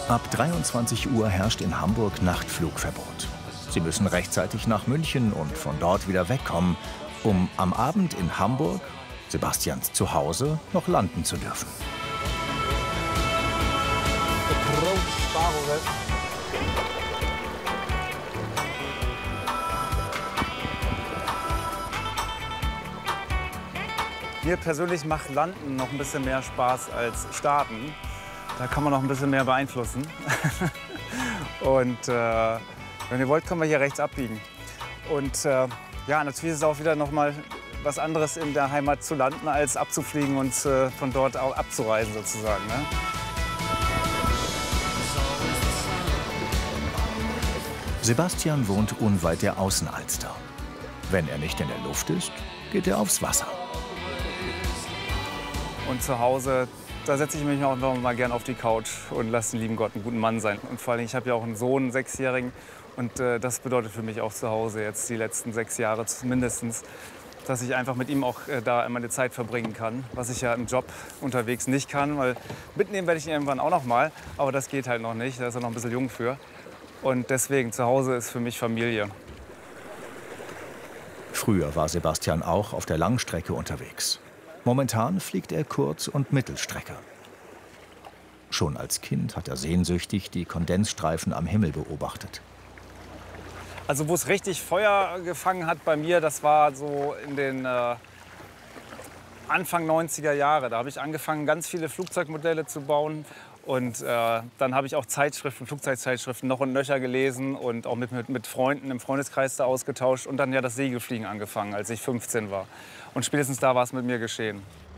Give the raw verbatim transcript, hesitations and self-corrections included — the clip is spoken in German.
Ab dreiundzwanzig Uhr herrscht in Hamburg Nachtflugverbot. Sie müssen rechtzeitig nach München und von dort wieder wegkommen, um am Abend in Hamburg, Sebastians Zuhause, noch landen zu dürfen. Mir persönlich macht Landen noch ein bisschen mehr Spaß als Starten. Da kann man noch ein bisschen mehr beeinflussen. Und äh, wenn ihr wollt, können wir hier rechts abbiegen. Und äh, ja, natürlich ist es auch wieder noch mal was anderes in der Heimat zu landen, als abzufliegen und äh, von dort auch abzureisen sozusagen. Ne? Sebastian wohnt unweit der Außenalster. Wenn er nicht in der Luft ist, geht er aufs Wasser. Und zu Hause, da setze ich mich auch noch mal gern auf die Couch und lasse den lieben Gott einen guten Mann sein. Und vor allem, ich habe ja auch einen Sohn, einen Sechsjährigen. Und äh, das bedeutet für mich auch zu Hause jetzt die letzten sechs Jahre mindestens, dass ich einfach mit ihm auch äh, da meine Zeit verbringen kann. Was ich ja im Job unterwegs nicht kann, weil mitnehmen werde ich ihn irgendwann auch noch mal. Aber das geht halt noch nicht, da ist er noch ein bisschen jung für. Und deswegen, zu Hause ist für mich Familie. Früher war Sebastian auch auf der Langstrecke unterwegs. Momentan fliegt er Kurz- und Mittelstrecke. Schon als Kind hat er sehnsüchtig die Kondensstreifen am Himmel beobachtet. Also wo es richtig Feuer gefangen hat bei mir, das war so in den äh, Anfang neunziger Jahre. Da habe ich angefangen, ganz viele Flugzeugmodelle zu bauen. Und äh, dann habe ich auch Zeitschriften, Flugzeugzeitschriften noch und nöcher gelesen und auch mit, mit, mit Freunden im Freundeskreis da ausgetauscht. Und dann ja das Segelfliegen angefangen, als ich fünfzehn war. Und spätestens da war es mit mir geschehen.